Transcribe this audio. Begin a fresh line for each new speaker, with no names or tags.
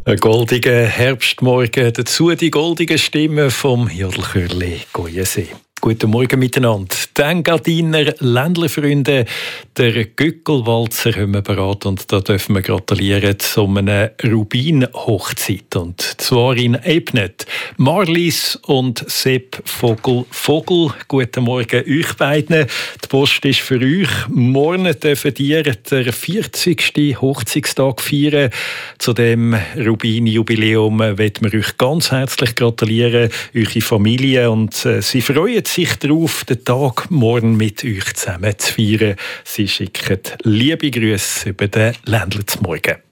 Ein goldiger Herbstmorgen, dazu die goldige Stimme vom Jodelchörli Goyensee. Guten Morgen miteinander. Die Engadiner Ländlerfreunde, der Gückelwalzer haben wir bereit und da dürfen wir gratulieren zu einer Rubin-Hochzeit. Und zwar in Ebnet. Marlies und Sepp Vogel. Guten Morgen euch beiden. Die Post ist für euch. Morgen dürfen ihr den 40. Hochzeitstag feiern. Zu dem Rubin-Jubiläum wollen wir euch ganz herzlich gratulieren, eure Familie, und sie freuen sich darauf, den Tag morgen mit euch zusammen zu feiern. Sie schicken liebe Grüße über den Ländler zum Morgen.